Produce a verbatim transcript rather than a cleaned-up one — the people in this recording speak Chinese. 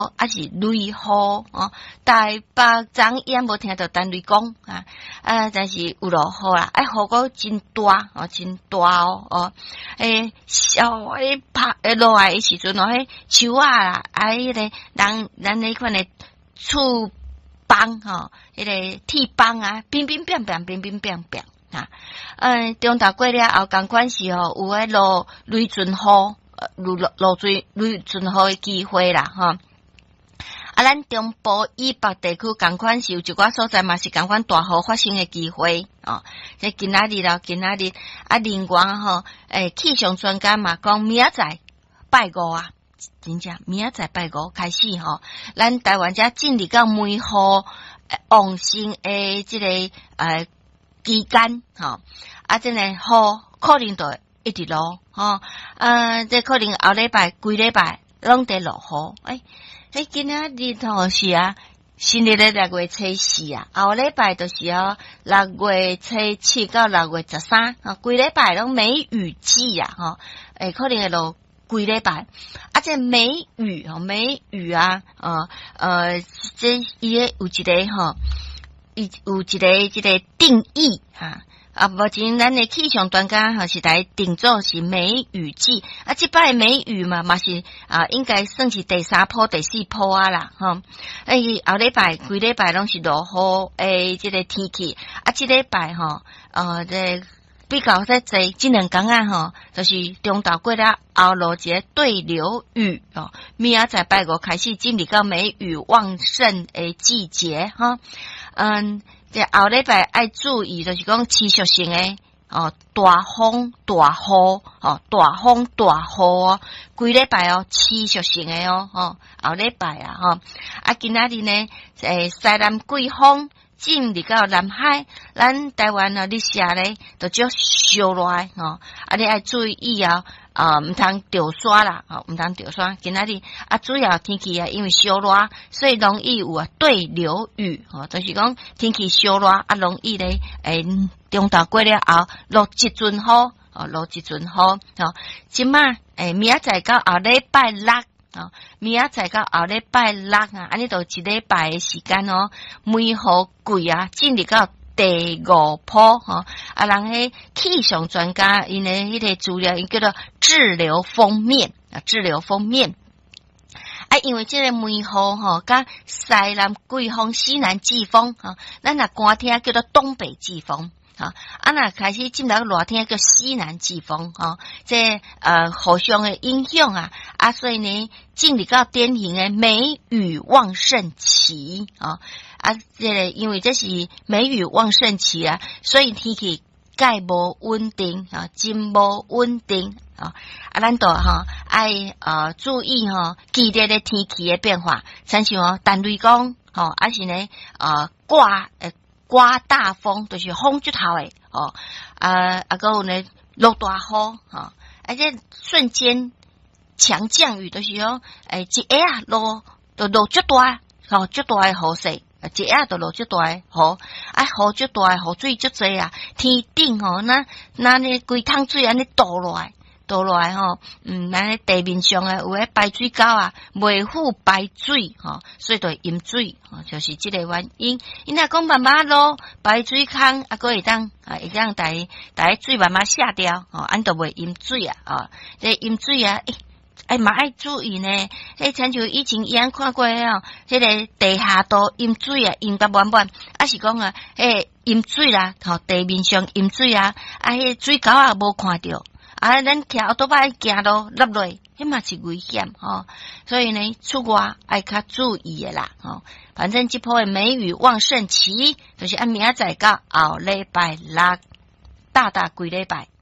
还是雷雨哦，台北昨夜无听到单雷讲啊，啊，但是有落雨啦，哎，雨个真大哦，真大哦，哦，诶，小诶拍诶落来诶时阵哦，迄树啊啦，啊，迄个人咱迄款诶厝帮吼，迄个铁帮啊，乒乒乓乓，乒乒乓乓啊，嗯，中昼过了后，共款是吼有诶落雷阵雨，落落落水雷阵雨诶机会啦，吼。啊，咱中部以北地区共款是有一寡所在嘛是共款大雨发生的机会哦。即今仔日咯，今仔日啊，另外吼，诶，气象专家嘛讲，明仔载拜五啊，真正明仔载拜五开始吼，咱台湾遮进入到梅雨旺盛诶，即、这个诶期间吼，啊，真诶雨可能就一直落吼，啊，这可能后礼拜、规礼拜拢得落雨诶。迄今仔日吼是啊，新历咧六月初四啊，后礼拜就是哦六月初七到六月十三啊，规礼拜拢梅雨季啊，吼，诶，可能会落规礼拜，啊，这梅雨吼，梅雨啊，呃呃，这伊咧有一个吼，伊有一个即个定义哈。啊，目前咱的气象专家吼是来定做是梅雨季，啊，即摆梅雨嘛，嘛是啊，应该算是第三波、第四波啊啦，吼。诶，后礼拜、规礼拜拢是落雨诶，即个天气，啊，即礼拜吼，呃，这比较在济，即两天啊吼，就是中昼过了后落一个对流雨哦，明仔载拜五开始进入到梅雨旺盛诶季节哈，嗯。这后礼拜爱注意，就是讲持续性诶，哦，大风、大雨，哦，大风、大雨哦，规礼拜哦，持续性诶哦，哦，后礼拜啊，吼、哦，啊，今仔日呢，诶，西南季风进入到南海，咱台湾啊，日下咧，就叫烧热吼，啊，你爱注意啊。啊，毋通掉沙啦，啊，毋通掉沙。今仔日啊，主要天气啊，因为烧热，所以容易有啊对流雨，吼、哦，就是讲天气烧热啊，容易咧，诶，中昼过了后落一阵雨，哦，落一阵雨，吼、哦，即马诶，明仔载到后礼拜六，哦，明仔载到后礼拜六啊，安尼就一礼拜诶时间哦，梅雨季啊，进入到第五波哈，啊，人迄气象专家因诶迄个资料，因叫做滞留锋面啊，滞留锋面。啊，因为这个梅雨吼，甲西南季风、西南季风哈，咱若寒天叫做东北季风。啊，啊，那开始进到热天叫西南季风，哈、哦，这呃互相的影响啊，啊，所以呢，进入到典型的梅雨旺盛期，啊、哦，啊，这个因为这是梅雨旺盛期啊，所以天气介无稳定啊，真无稳定啊，啊，咱都哈爱呃注意哈，剧烈的天气的变化，像像哦，单雷公，吼、哦，还是呢呃刮呃。刮大风就是风出头诶，哦，啊啊，个有呢落大雨，吼、哦，而且瞬间强降雨的时候，诶，一下啊落就落足大，吼，足大诶雨势，一下就落足大诶雨，啊，雨足大诶雨水足济啊，天顶吼，那那呢规桶水安尼倒落来。倒落来吼，嗯，咱咧地面上啊，有迄排水沟啊，未赴排水吼，所以就淹水，吼，就是即个原因。因若讲慢慢落排水坑，啊，佫会当啊，会当大大水慢慢下掉，吼，安就袂淹水啊，啊，这淹水啊，诶、欸，哎嘛爱注意呢，迄亲像以前伊安看过哦，迄、这个地下道淹水啊，淹得满满，啊是讲啊，迄淹水啦，吼，地面上淹水啊，啊，迄水沟啊无看到。啊，咱骑奥多摆行路落落，迄嘛是危险吼、哦。所以呢，出外爱较注意的啦吼、哦。反正这波的梅雨旺盛期，就是按明仔载到后礼拜六，大大规礼拜。